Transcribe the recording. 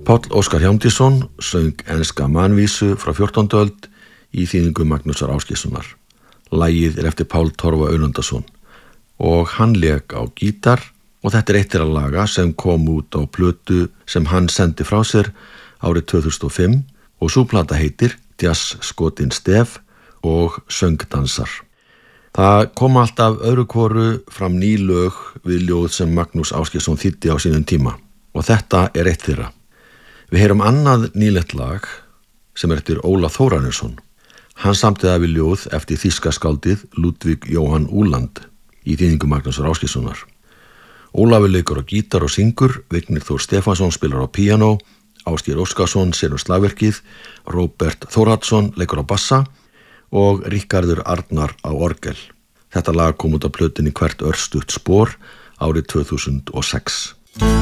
Páll Óskar Hjálmtýsson söng enska mannvísu frá 14. öld í þýðingu Magnúsar Ásgeirssonar. Lagið eftir Pál Torfa Önundarson og hann lék á gítar og þetta eitt þeirra laga sem kom út á plötu sem hann sendi frá sér árið 2005 og sú plata heitir Jazz skotin stef og söngdansar. Það kom alltaf öðru hvoru fram ný lög við ljóð sem Magnús Ásgeirsson þýddi á sínum tíma og þetta eitt þeirra. Við heyrum annað nýlegt lag sem eftir Óla Þórarinsson. Hann samti það við ljóð eftir þýska skáldið Ludvig Johan Uhland í þýðingu Magnúsar Ásgeirssonar. Ólafur leikur á gítar og syngur, Vignir Þór Stefánsson spilar á píanó, Ásgeir Óskarsson sér slagverkið, Róbert Þórhallsson leikur á bassa og Ríkharður Arnar á orgel. Þetta lag kom út á plötunni Hvert örstutt spor árið 2006.